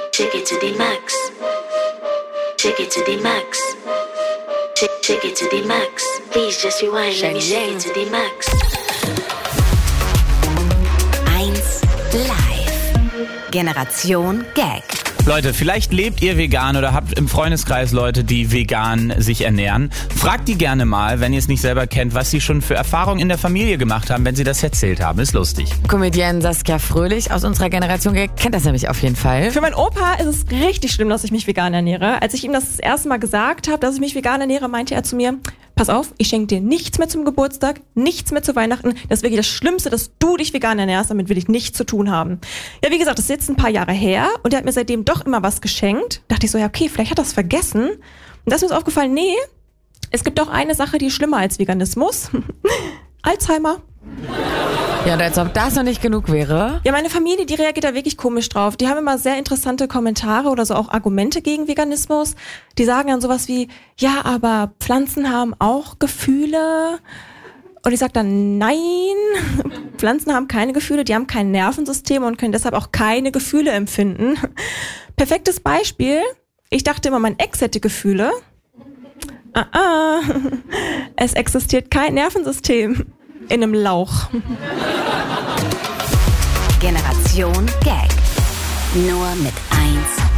Shake it to the max. Shake it to the max. Shake it to the max. Please just rewind. Let me shake it to the max. 1 Live. Generation Gag. Leute, vielleicht lebt ihr vegan oder habt im Freundeskreis Leute, die vegan sich ernähren. Fragt die gerne mal, wenn ihr es nicht selber kennt, was sie schon für Erfahrungen in der Familie gemacht haben, wenn sie das erzählt haben. Ist lustig. Comedienne Saskia Fröhlich aus unserer Generation kennt das nämlich auf jeden Fall. Für meinen Opa ist es richtig schlimm, dass ich mich vegan ernähre. Als ich ihm das erste Mal gesagt habe, dass ich mich vegan ernähre, meinte er zu mir: Pass auf, ich schenke dir nichts mehr zum Geburtstag, nichts mehr zu Weihnachten. Das ist wirklich das Schlimmste, dass du dich vegan ernährst. Damit will ich nichts zu tun haben. Ja, wie gesagt, das ist jetzt ein paar Jahre her und er hat mir seitdem doch immer was geschenkt. Dachte ich so, ja okay, vielleicht hat er es vergessen. Und da ist mir aufgefallen, nee, es gibt doch eine Sache, die ist schlimmer als Veganismus. Alzheimer. Ja, und als ob das noch nicht genug wäre. Ja, meine Familie, die reagiert da wirklich komisch drauf. Die haben immer sehr interessante Kommentare oder so auch Argumente gegen Veganismus. Die sagen dann sowas wie, ja, aber Pflanzen haben auch Gefühle. Und ich sage dann, nein, Pflanzen haben keine Gefühle, die haben kein Nervensystem und können deshalb auch keine Gefühle empfinden. Perfektes Beispiel, ich dachte immer, mein Ex hätte Gefühle. Es existiert kein Nervensystem in einem Lauch. Generation Gag. Nur mit 1